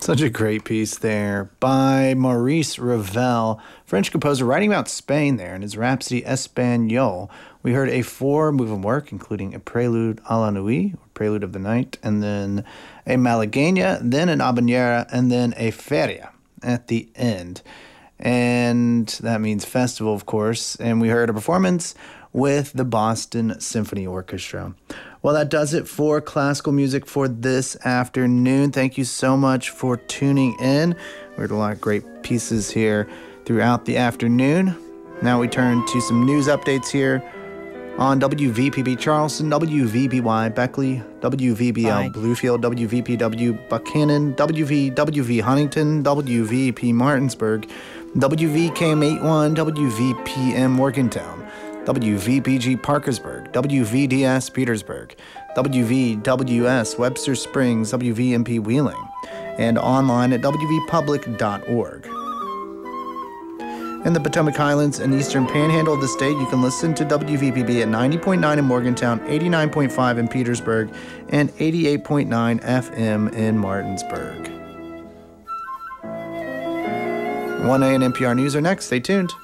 Such a great piece there by Maurice Ravel, French composer writing about Spain there in his Rhapsody Espagnole. We heard a four-movement work, including a prelude à la nuit, or prelude of the night, and then a malagueña, then an habanera, and then a feria at the end. And that means festival, of course. And we heard a performance with the Boston Symphony Orchestra. Well, that does it for classical music for this afternoon. Thank you so much for tuning in. We heard a lot of great pieces here throughout the afternoon. Now we turn to some news updates here on WVPB Charleston, WVBY Beckley, WVBL Bluefield, WVPW Buchanan, WVWV Huntington, WVP Martinsburg, WVKM81, WVPM Morgantown, WVPG Parkersburg, WVDS Petersburg, WVWS Webster Springs, WVMP Wheeling, and online at wvpublic.org. In the Potomac Highlands and Eastern Panhandle of the state, you can listen to WVPB at 90.9 in Morgantown, 89.5 in Petersburg, and 88.9 FM in Martinsburg. 1A and NPR News are next. Stay tuned.